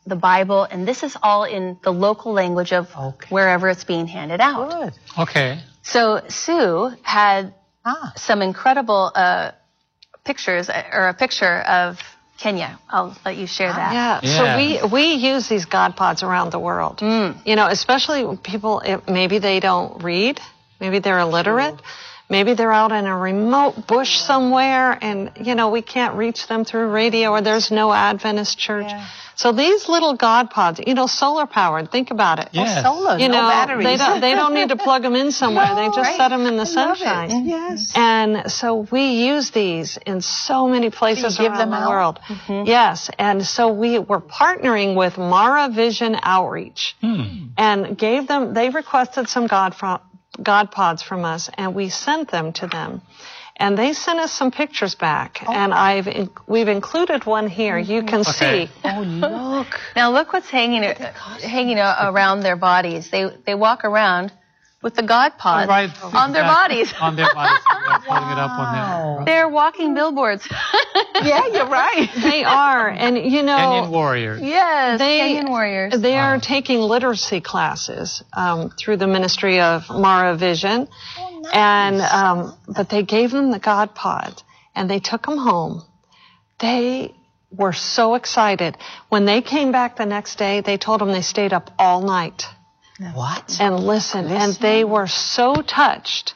the Bible, and this is all in the local language of wherever it's being handed out. Good. Okay. So Sue had some incredible pictures, or a picture of Kenya. I'll let you share that. Yeah. So we use these God pods around the world. You know, especially people, maybe they don't read, maybe they're illiterate, maybe they're out in a remote bush somewhere, and you know we can't reach them through radio, or there's no Adventist church. Yeah. So these little God pods, you know, solar powered. Think about it. Yes. Solar, you know, no batteries. They don't need to plug them in somewhere. They just set them in the sunshine. Yes. And so we use these in so many places around the world. Yes. And so we were partnering with Mara Vision Outreach and gave them, they requested some God pods from us, and we sent them to them. And they sent us some pictures back, and we've included one here. You can see. Oh, look! Now look what's hanging around their bodies. They walk around with the God pods on their bodies. On their bodies. They're putting it up on there. They're walking billboards. Yeah, you're right. They are, and you know, Kenyan warriors. Yes, Kenyan warriors. They are taking literacy classes through the ministry of Mara Vision. And but they gave them the God pods, and they took them home. They were so excited. When they came back the next day, they told them they stayed up all night. What? And listened. And they were so touched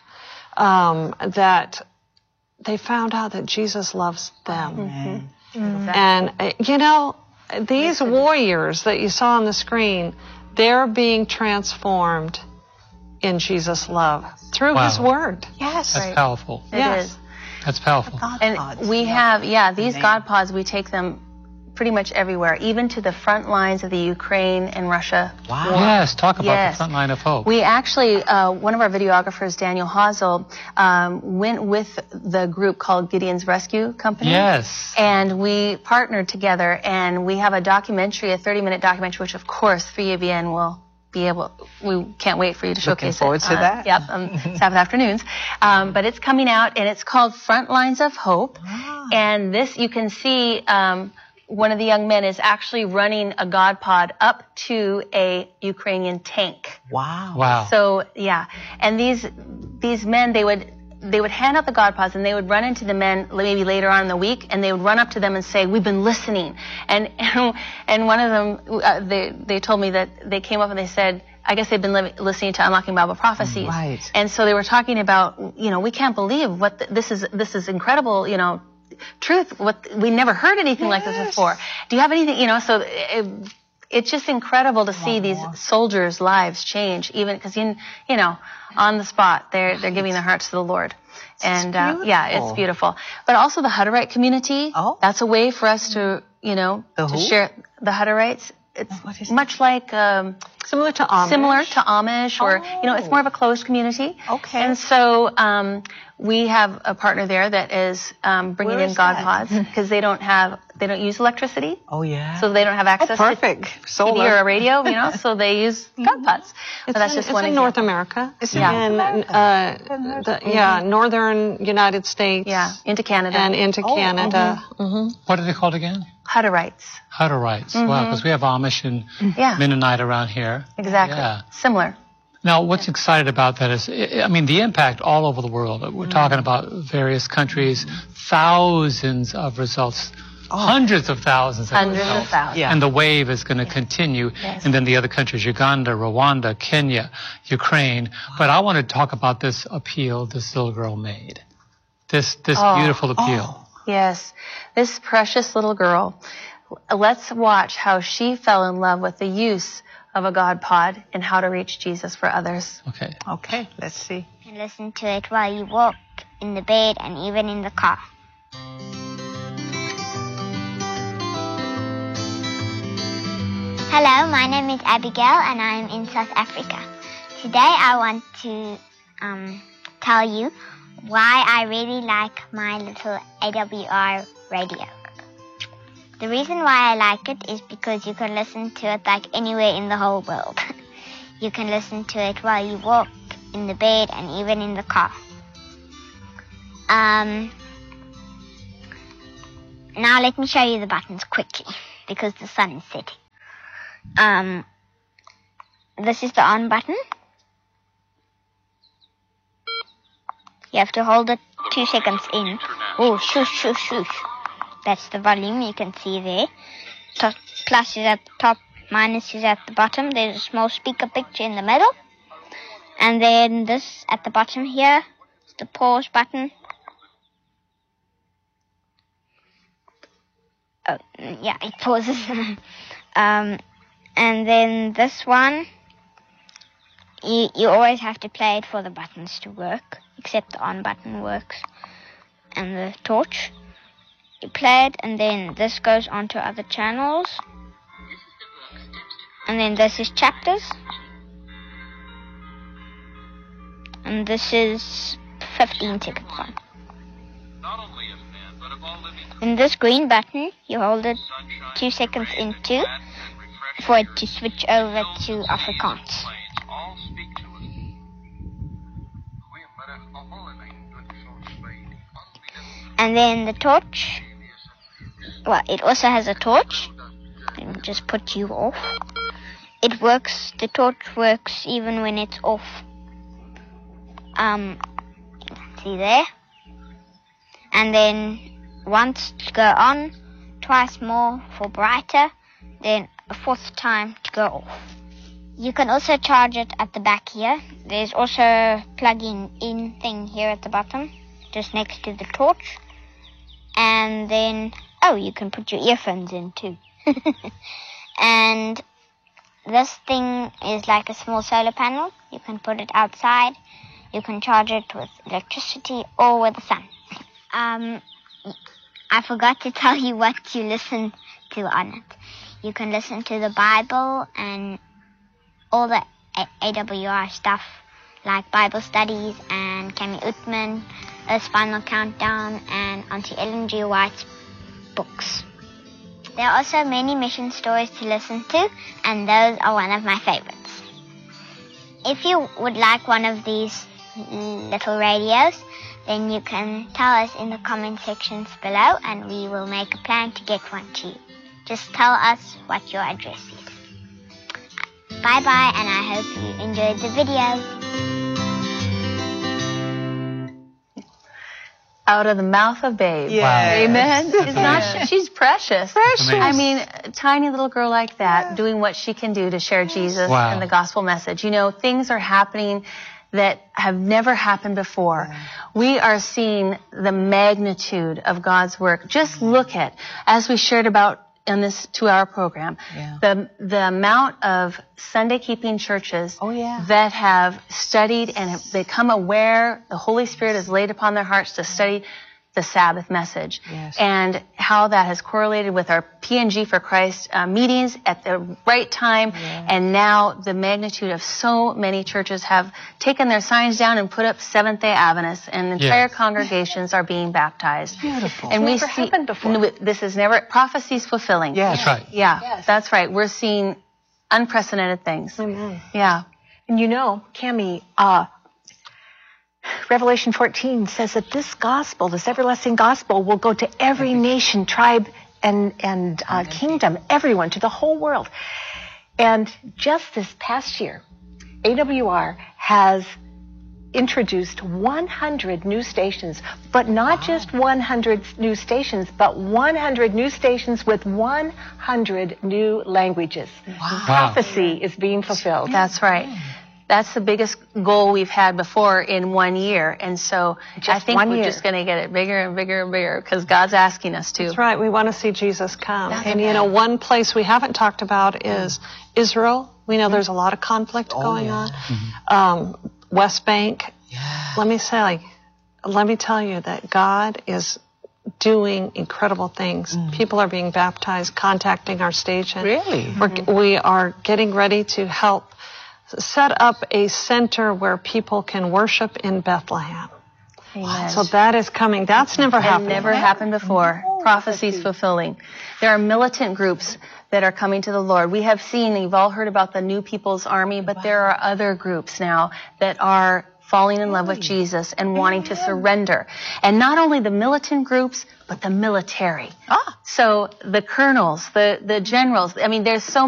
that they found out that Jesus loves them. And, you know, these warriors that you saw on the screen, they're being transformed in Jesus' love through His Word. Yes. That's powerful. It is. That's powerful. And we have, these God pods, we take them pretty much everywhere, even to the front lines of the Ukraine and Russia war. Yes, talk about the front line of hope. We actually, one of our videographers, Daniel Hazel, went with the group called Gideon's Rescue Company. Yes. And we partnered together, and we have a documentary, a 30-minute documentary, which of course 3ABN will be able, we can't wait for you to showcase it. Looking forward to that. Yep, Sabbath afternoons. But it's coming out, and it's called Front Lines of Hope. And this, you can see, one of the young men is actually running a God pod up to a Ukrainian tank. Wow. So, and these men, they would hand out the God pods, and they would run into the men maybe later on in the week, and they would run up to them and say, "We've been listening." And one of them, they told me that they came up and they said, I guess they've been listening to Unlocking Bible Prophecies. Right. And so they were talking about, we can't believe what this is incredible, truth. We never heard anything like this before. Do you have anything, so it's just incredible to see these soldiers' lives change, even because, on the spot, they're giving their hearts to the Lord. And, it's beautiful. But also the Hutterite community, that's a way for us to, to share the Hutterites. It's much like, similar to Amish. Or, it's more of a closed community. Okay. And so, we have a partner there that is bringing in God pods, because they don't use electricity. Oh, yeah. So they don't have access to solar TV or a radio, so they use God pods. So that's just one in example. North America. It's in northern United States. Yeah, into Canada. And into Canada. What are they called again? Hutterites. Hutterites. Wow, because we have Amish and Mennonite around here. Exactly. Yeah. Similar. Now, what's exciting about that is, the impact all over the world. We're talking about various countries, thousands of results, hundreds of thousands of results. Yeah. And the wave is going to continue. Yes. And then the other countries, Uganda, Rwanda, Kenya, Ukraine. But I want to talk about this appeal this little girl made. This beautiful appeal. Yes. This precious little girl. Let's watch how she fell in love with the use of a God pod and how to reach Jesus for others. Okay, let's see. And listen to it while you walk, in the bed, and even in the car. Hello, my name is Abigail, and I am in South Africa. Today I want to tell you why I really like my little AWR radio. The reason why I like it is because you can listen to it like anywhere in the whole world. You can listen to it while you walk, in the bed, and even in the car. Now let me show you the buttons quickly, because the sun is setting. This is the on button. You have to hold it 2 seconds in. Oh, shush, shush, shush. That's the volume you can see there. Plus is at the top, minus is at the bottom. There's a small speaker picture in the middle. And then this at the bottom here is the pause button. Oh, yeah, it pauses. And then this one, you always have to play it for the buttons to work, except the on button works. And the torch, you play it, and then this goes on to other channels. And then this is chapters. And this is 15 seconds on. In this green button, you hold it 2 seconds into for it to switch over to Afrikaans. And then the torch, well, it also has a torch. It will just put you off. It works, the torch works even when it's off. See there? And then once to go on, twice more for brighter, then a 4th time to go off. You can also charge it at the back here. There's also a plugging in thing here at the bottom, just next to the torch. And then, oh, you can put your earphones in too. And this thing is like a small solar panel. You can put it outside. You can charge it with electricity or with the sun. I forgot to tell you what you listen to on it. You can listen to the Bible and all the AWR stuff, like Bible studies and Cami Utman, Earth's Final Countdown, and Auntie Ellen G. White's books. There are also many mission stories to listen to, and those are one of my favorites. If you would like one of these little radios, then you can tell us in the comment sections below, and we will make a plan to get one to you. Just tell us what your address is. Bye bye, and I hope you enjoyed the video. Out of the mouth of babes. Yes. Wow. Amen. It's not, she's precious. Precious. I mean, a tiny little girl like that doing what she can do to share Jesus and the gospel message. You know, things are happening that have never happened before. We are seeing the magnitude of God's work. Just look at, as we shared about in this 2-hour program, the amount of Sunday-keeping churches that have studied and have become aware, the Holy Spirit has laid upon their hearts to study the Sabbath message, and how that has correlated with our P&G for Christ meetings at the right time, and now the magnitude of so many churches have taken their signs down and put up Seventh-day Adventists, and entire congregations are being baptized. Beautiful. And It's never happened before. This is never, prophecies fulfilling. That's right. Yeah, that's right. We're seeing unprecedented things. Amen. Yeah. And you know, Cami, Revelation 14 says that this gospel, this everlasting gospel, will go to every nation, tribe, and kingdom, everyone, to the whole world. And just this past year, AWR has introduced 100 new stations, but not just 100 new stations, but 100 new stations with 100 new languages. Prophecy is being fulfilled. That's right. That's the biggest goal we've had before in 1 year. And so I think we're just going to get it bigger and bigger and bigger because God's asking us to. That's right. We want to see Jesus come. And, you know, one place we haven't talked about is Israel. We know there's a lot of conflict going on. West Bank. Let me tell you that God is doing incredible things. People are being baptized, contacting our station. Really? We are getting ready to help set up a center where people can worship in Bethlehem. Amen. So that is coming. That's never happened. Never happened before. Prophecies fulfilling. There are militant groups that are coming to the Lord. We have seen, you've all heard about the New People's Army, but there are other groups now that are falling in love with Jesus and wanting to surrender. And not only the militant groups, but the military. So the colonels, the generals, I mean, there's so